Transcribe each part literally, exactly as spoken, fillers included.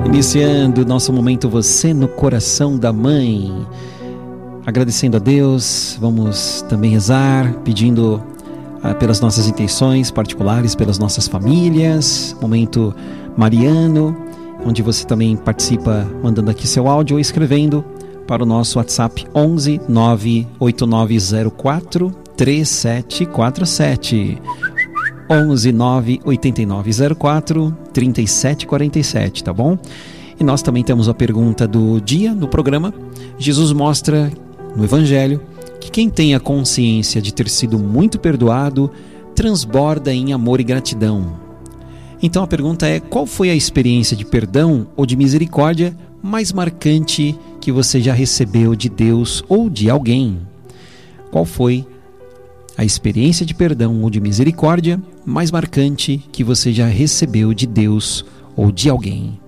Iniciando o nosso momento Você no Coração da Mãe. Agradecendo a Deus, vamos também rezar, pedindo ah, pelas nossas intenções particulares, pelas nossas famílias. Momento mariano, onde você também participa mandando aqui seu áudio ou escrevendo para o nosso WhatsApp onze nove oito nove zero quatro três sete quatro sete. onze nove oito nove zero quatro três sete quatro sete, tá bom? E nós também temos a pergunta do dia no programa. Jesus mostra no Evangelho que quem tem a consciência de ter sido muito perdoado transborda em amor e gratidão. Então a pergunta é: qual foi a experiência de perdão ou de misericórdia mais marcante que você já recebeu de Deus ou de alguém? Qual foi a experiência de perdão ou de misericórdia mais marcante que você já recebeu de Deus ou de alguém?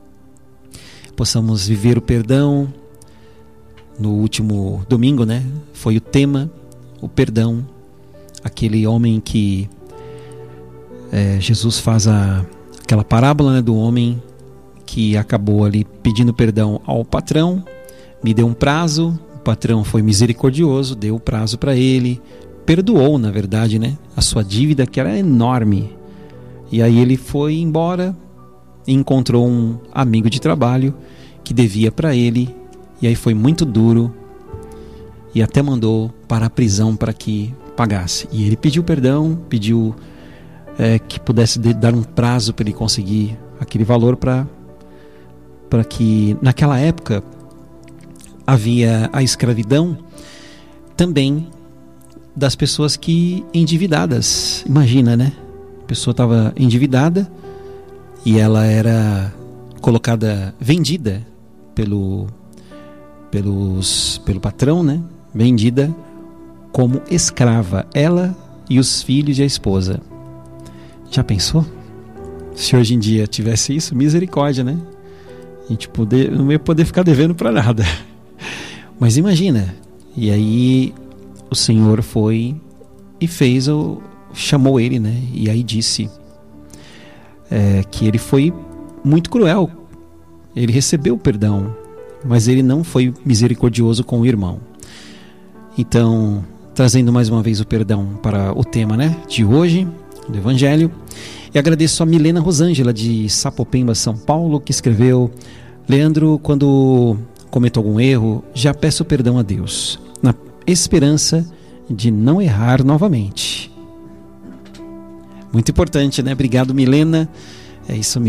Possamos viver o perdão. No último domingo, né, foi o tema, o perdão. Aquele homem que é, Jesus faz a, aquela parábola, né, do homem que acabou ali pedindo perdão ao patrão, me deu um prazo, o patrão foi misericordioso, deu o prazo para ele, perdoou, na verdade, né, a sua dívida, que era enorme. E aí ele foi embora e encontrou um amigo de trabalho que devia para ele, e aí foi muito duro e até mandou para a prisão para que pagasse. E ele pediu perdão, pediu é, que pudesse dar um prazo para ele conseguir aquele valor, para para que naquela época havia a escravidão também das pessoas que endividadas. Imagina, né? A pessoa estava endividada e ela era colocada, vendida pelo, pelos, pelo patrão, né? Vendida como escrava, ela e os filhos e a esposa. Já pensou? Se hoje em dia tivesse isso, misericórdia, né? A gente poder, não ia poder ficar devendo para nada. Mas imagina, e aí o Senhor foi e fez, o, chamou ele, né? E aí disse é, que ele foi muito cruel. Ele recebeu o perdão, mas ele não foi misericordioso com o irmão. Então, trazendo mais uma vez o perdão para o tema, né, de hoje, do Evangelho. E agradeço a Milena Rosângela, de Sapopemba, São Paulo, que escreveu: Leandro, quando cometo algum erro, já peço perdão a Deus, na esperança de não errar novamente. Muito importante, né? Obrigado, Milena. É isso mesmo.